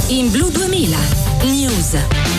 in Blu 2000 News.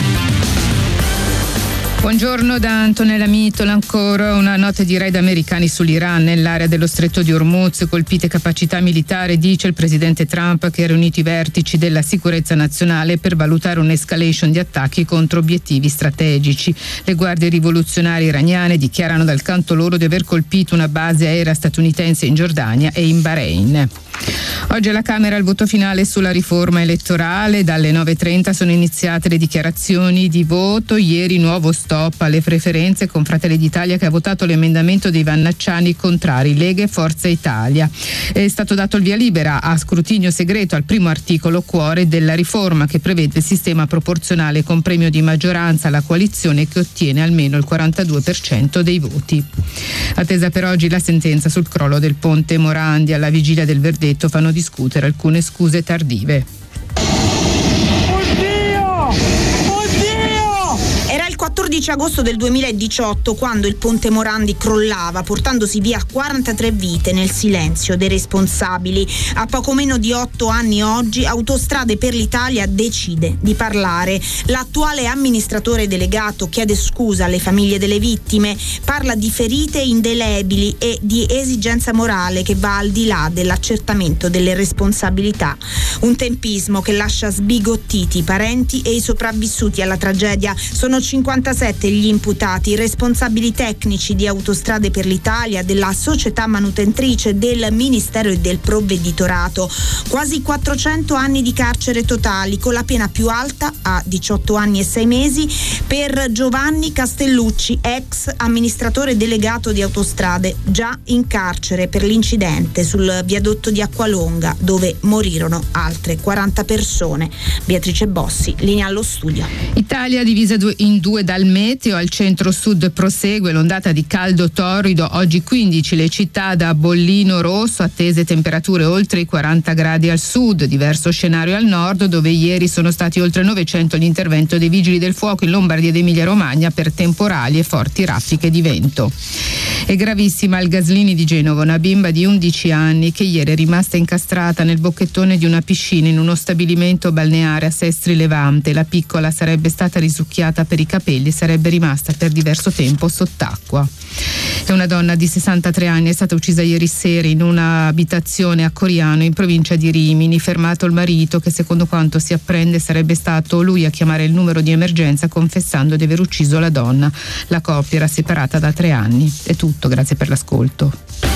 Buongiorno da Antonella Mitola. Ancora una nota di raid americani sull'Iran nell'area dello stretto di Hormuz, colpite capacità militare, dice il presidente Trump, che ha riunito i vertici della sicurezza nazionale per valutare un'escalation di attacchi contro obiettivi strategici. Le guardie rivoluzionarie iraniane dichiarano dal canto loro di aver colpito una base aerea statunitense in Giordania e in Bahrain. Oggi alla Camera il voto finale sulla riforma elettorale. Dalle 9:30 sono iniziate le dichiarazioni di voto. Ieri nuovo stop alle preferenze con Fratelli d'Italia, che ha votato l'emendamento dei Vannacciani, contrari Lega e Forza Italia. È stato dato il via libera a scrutinio segreto al primo articolo cuore della riforma, che prevede il sistema proporzionale con premio di maggioranza alla coalizione che ottiene almeno il 42% dei voti. Attesa per oggi la sentenza sul crollo del ponte Morandi. Alla vigilia del verdetto fanno discutere alcune scuse tardive. Era il 14 agosto del 2018 quando il ponte Morandi crollava, portandosi via 43 vite nel silenzio dei responsabili. A poco meno di 8 anni oggi, Autostrade per l'Italia decide di parlare. L'attuale amministratore delegato chiede scusa alle famiglie delle vittime, parla di ferite indelebili e di esigenza morale che va al di là dell'accertamento delle responsabilità. Un tempismo che lascia sbigottiti i parenti e i sopravvissuti alla tragedia. Sono 57 gli imputati, responsabili tecnici di Autostrade per l'Italia, della società manutentrice, del Ministero e del Provveditorato. Quasi 400 anni di carcere totali, con la pena più alta a 18 anni e 6 mesi per Giovanni Castellucci, ex amministratore delegato di Autostrade, già in carcere per l'incidente sul viadotto di Acqualonga, dove morirono altre 40 persone. Beatrice Bossi, linea allo studio. Italia divisa in due dal meteo. Al centro-sud prosegue l'ondata di caldo torrido. Oggi 15 le città da bollino rosso, attese temperature oltre i 40 gradi al sud. Diverso scenario al nord, dove ieri sono stati oltre 900 l'intervento dei vigili del fuoco in Lombardia ed Emilia Romagna per temporali e forti raffiche di vento. È gravissima al Gaslini di Genova una bimba di 11 anni che ieri è rimasta incastrata nel bocchettone di una piscina in uno stabilimento balneare a Sestri Levante. La piccola sarebbe stata risucchiata per i capelli e sarebbe rimasta per diverso tempo sott'acqua. E una donna di 63 anni è stata uccisa ieri sera in un'abitazione a Coriano, in provincia di Rimini. Fermato il marito, che secondo quanto si apprende sarebbe stato lui a chiamare il numero di emergenza confessando di aver ucciso la donna. La coppia era separata da 3 anni. È tutto, grazie per l'ascolto.